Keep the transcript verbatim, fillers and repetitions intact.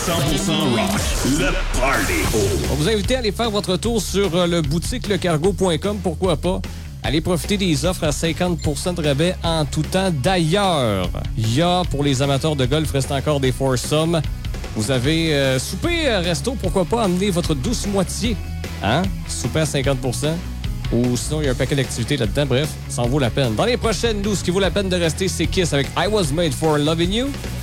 cent pour cent rock, le party. On vous invite à aller faire votre tour sur le boutique le cargo point com, pourquoi pas. Allez profiter des offres à cinquante pour cent de rabais en tout temps. D'ailleurs, il y a, pour les amateurs de golf, reste encore des foursomes. Vous avez euh, souper, euh, resto, pourquoi pas amener votre douce moitié. Hein? Souper à cinquante pour cent. Ou sinon, il y a un paquet d'activités là-dedans. Bref, ça en vaut la peine. Dans les prochaines news, ce qui vaut la peine de rester, c'est Kiss avec I Was Made for Loving You.